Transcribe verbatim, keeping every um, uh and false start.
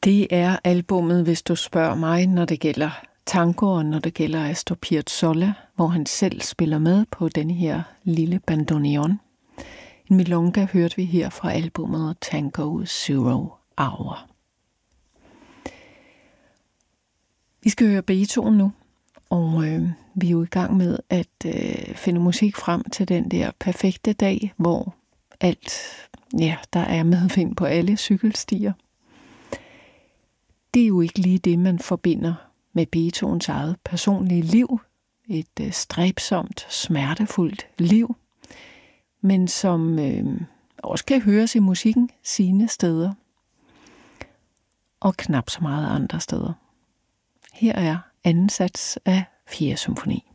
Det er albummet, hvis du spørger mig, når det gælder tango, og når det gælder Astor Piazzolla, hvor han selv spiller med på denne her lille bandoneon. En milonga hørte vi her fra albummet Tango Zero Hour. Vi skal høre Beethoven nu, og øh, vi er jo i gang med at øh, finde musik frem til den der perfekte dag, hvor alt, ja, der er medvind på alle cykelstier. Det er jo ikke lige det, man forbinder med Beethovens eget personlige liv. Et øh, stræbsomt, smertefuldt liv, men som øh, også kan høres i musikken sine steder, og knap så meget andre steder. Her er anden sats af fjerde symfoni.